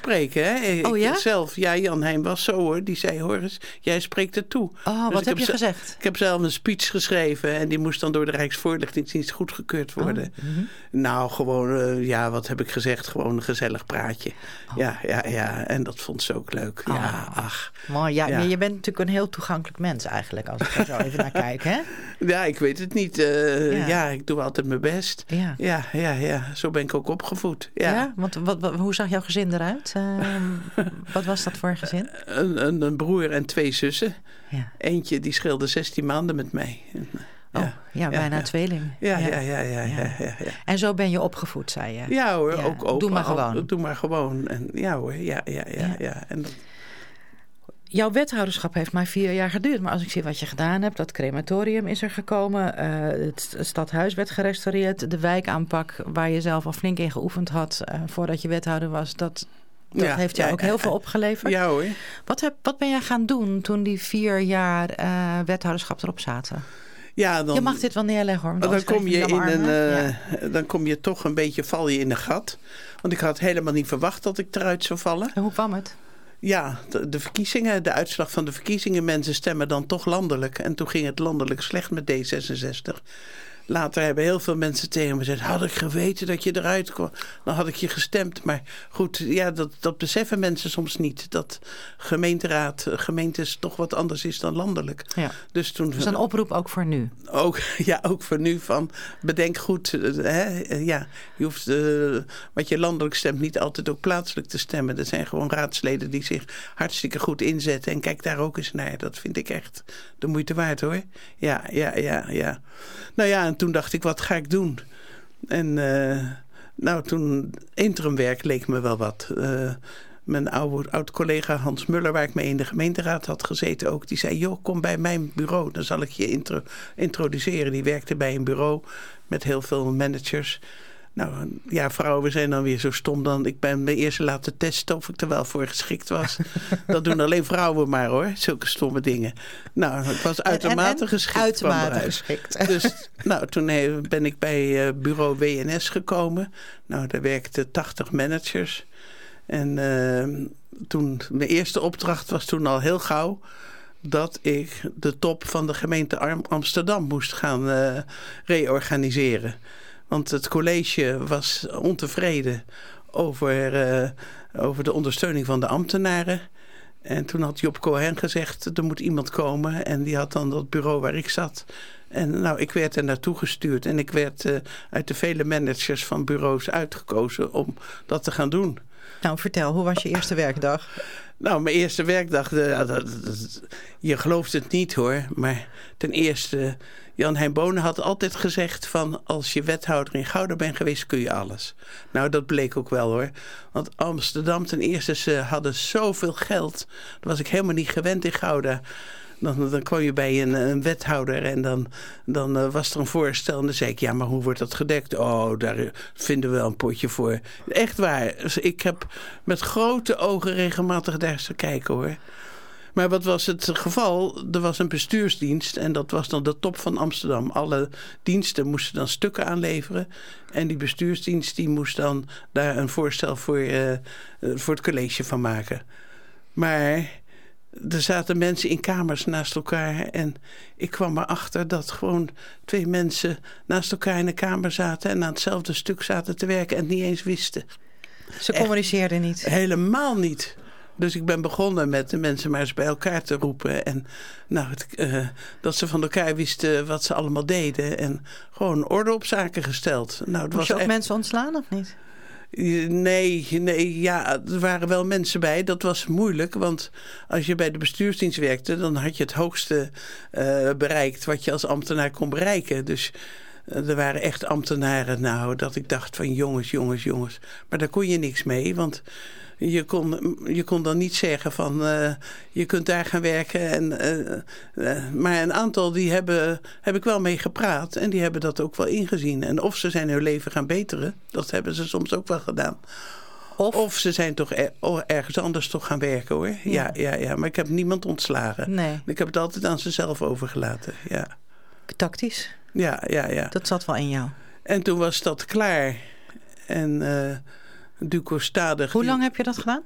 toespreken. Hè? Oh ja? Zelf, Jan Heijn was zo hoor. Die zei, hoor eens, jij spreekt het toe. Oh, Dus wat heb je gezegd? Ik heb zelf een speech geschreven. En die moest dan door de Rijksvoorlichtingsdienst goedgekeurd worden. Nou, gewoon, wat heb ik gezegd? Gewoon een gezellig praatje. Ja. En dat vond ze ook leuk. Ja, ach. Mooi. Ja. Je bent natuurlijk een heel toegankelijk mens eigenlijk. Als ik er zo even naar kijk, hè? Ja, ik weet het niet. Ik doe altijd mijn best. Ja. Zo ben ik ook opgevoed. Ja, want hoe zag jouw gezin eruit? Wat was dat voor een gezin? Een broer en 2 zussen. Ja. Eentje die scheelde 16 maanden met mij. Bijna tweeling. Ja. En zo ben je opgevoed, zei je? Ja hoor, ook. Doe maar gewoon. Doe maar gewoon. En ja hoor, ja. En jouw wethouderschap heeft maar 4 jaar geduurd. Maar als ik zie wat je gedaan hebt, dat crematorium is er gekomen. Het stadhuis werd gerestaureerd. De wijkaanpak waar je zelf al flink in geoefend had voordat je wethouder was. Dat heeft jou ook heel veel opgeleverd. Ja hoor. Wat ben jij gaan doen toen die 4 jaar wethouderschap erop zaten? Ja, dan, je mag dit wel neerleggen hoor. Dan kom je toch een beetje, val je in een gat. Want ik had helemaal niet verwacht dat ik eruit zou vallen. En hoe kwam het? Ja, de verkiezingen, de uitslag van de verkiezingen. Mensen stemmen dan toch landelijk. En toen ging het landelijk slecht met D66. Later hebben heel veel mensen tegen me gezegd, had ik geweten dat je eruit kwam, dan had ik je gestemd. Maar goed, ja, dat beseffen mensen soms niet. Dat gemeentes toch wat anders is dan landelijk. Ja. Dus een oproep ook voor nu? Ook voor nu van, bedenk goed. Je hoeft wat je landelijk stemt niet altijd ook plaatselijk te stemmen. Er zijn gewoon raadsleden die zich hartstikke goed inzetten. En kijk daar ook eens naar. Dat vind ik echt de moeite waard hoor. Ja. Nou ja, en toen dacht ik, wat ga ik doen? En toen interimwerk leek me wel wat. Mijn oud-collega Hans Muller, waar ik mee in de gemeenteraad had gezeten ook, die zei, joh, kom bij mijn bureau. Dan zal ik je introduceren. Die werkte bij een bureau met heel veel managers. Nou ja, vrouwen zijn dan weer zo stom. Ik ben me eerst laten testen of ik er wel voor geschikt was. Dat doen alleen vrouwen maar hoor, zulke stomme dingen. Nou, ik was uitermate geschikt. Uitermate geschikt. Dus toen ben ik bij bureau WNS gekomen. Nou, daar werkten 80 managers. En mijn eerste opdracht was toen al heel gauw dat ik de top van de gemeente Amsterdam moest gaan reorganiseren. Want het college was ontevreden over de ondersteuning van de ambtenaren. En toen had Job Cohen gezegd, er moet iemand komen. En die had dan dat bureau waar ik zat. En ik werd er naartoe gestuurd. En ik werd uit de vele managers van bureaus uitgekozen om dat te gaan doen. Nou, vertel, hoe was je eerste werkdag? Nou, mijn eerste werkdag, je gelooft het niet hoor. Maar ten eerste, Jan Heijn Bonen had altijd gezegd van, als je wethouder in Gouda bent geweest, kun je alles. Nou, dat bleek ook wel hoor. Want Amsterdam, ten eerste, ze hadden zoveel geld. Dat was ik helemaal niet gewend in Gouda. Dan kwam je bij een wethouder en dan was er een voorstel. En dan zei ik, ja, maar hoe wordt dat gedekt? Oh, daar vinden we wel een potje voor. Echt waar. Dus ik heb met grote ogen regelmatig daar te kijken hoor. Maar wat was het geval? Er was een bestuursdienst en dat was dan de top van Amsterdam. Alle diensten moesten dan stukken aanleveren. En die bestuursdienst die moest dan daar een voorstel voor het college van maken. Maar er zaten mensen in kamers naast elkaar. En ik kwam erachter dat gewoon 2 mensen naast elkaar in een kamer zaten en aan hetzelfde stuk zaten te werken en het niet eens wisten. Ze communiceerden niet? Helemaal niet. Dus ik ben begonnen met de mensen maar eens bij elkaar te roepen. En dat ze van elkaar wisten wat ze allemaal deden. En gewoon orde op zaken gesteld. Moest je ook mensen ontslaan of niet? Nee, ja, er waren wel mensen bij. Dat was moeilijk, want als je bij de bestuursdienst werkte, dan had je het hoogste bereikt wat je als ambtenaar kon bereiken. Dus er waren echt ambtenaren, dat ik dacht van jongens. Maar daar kon je niks mee, want je kon dan niet zeggen van je kunt daar gaan werken. Maar een aantal die heb ik wel mee gepraat en die hebben dat ook wel ingezien. En of ze zijn hun leven gaan beteren, dat hebben ze soms ook wel gedaan. Of ze zijn toch ergens anders toch gaan werken hoor. Ja. Maar ik heb niemand ontslagen. Nee. Ik heb het altijd aan zichzelf overgelaten. Ja. Tactisch? Ja. Dat zat wel in jou. En toen was dat klaar. En Duco Stadig. Hoe lang heb je dat gedaan?